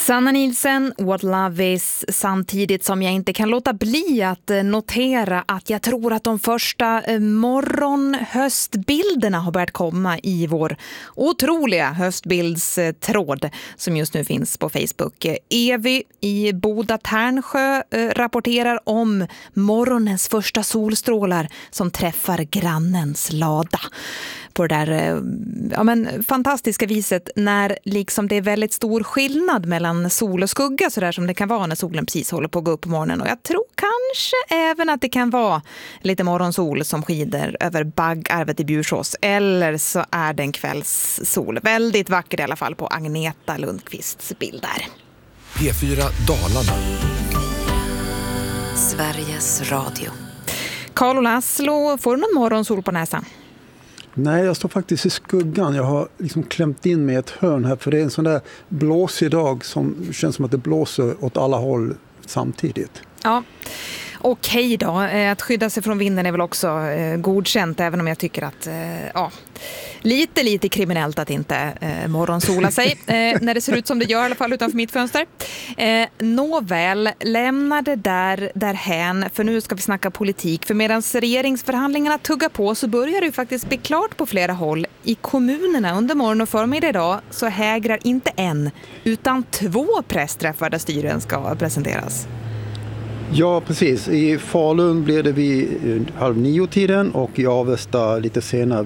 Sanna Nielsen, What Love Is, samtidigt som jag inte kan låta bli att notera att jag tror att de första höstbilderna har börjat komma i vår otroliga höstbildstråd som just nu finns på Facebook. Evi i Boda Tärnsjö rapporterar om morgonens första solstrålar som träffar grannens lada. På det där fantastiska viset när liksom det är väldigt stor skillnad mellan sol och skugga så där som det kan vara när solen precis håller på att gå upp på morgonen. Och jag tror kanske även att det kan vara lite morgonsol som skider över Baggarvet i Bjursås. Eller så är det en kvällssol. Väldigt vacker i alla fall på Agneta Lundqvists bilder. P4 Dalarna. Sveriges Radio. Carl och Laszlo, får du någon morgonsol på näsan? Nej, jag står faktiskt i skuggan. Jag har liksom klämt in med ett hörn här för det är en sån där blåsig dag som känns som att det blåser åt alla håll samtidigt. Ja, okej då. Att skydda sig från vinden är väl också godkänt, även om jag tycker att lite kriminellt att inte morgonsola sig när det ser ut som det gör i alla fall utanför mitt fönster. Nåväl, lämna det därhän, för nu ska vi snacka politik. För medan regeringsförhandlingarna tuggar på så börjar det ju faktiskt bli klart på flera håll. I kommunerna under morgon och förmiddag idag så hägrar inte en utan 2 pressträffar där styren ska presenteras. Ja, precis. I Falun blev det vid 8:30 och i Avesta lite senare